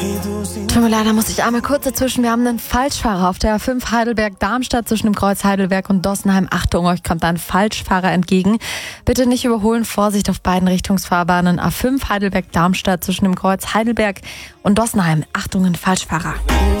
Tut mir leid, da muss ich einmal kurz dazwischen. Wir haben einen Falschfahrer auf der A5 Heidelberg-Darmstadt zwischen dem Kreuz Heidelberg und Dossenheim. Achtung, euch kommt ein Falschfahrer entgegen. Bitte nicht überholen, Vorsicht auf beiden Richtungsfahrbahnen. A5 Heidelberg-Darmstadt zwischen dem Kreuz Heidelberg und Dossenheim. Achtung, ein Falschfahrer.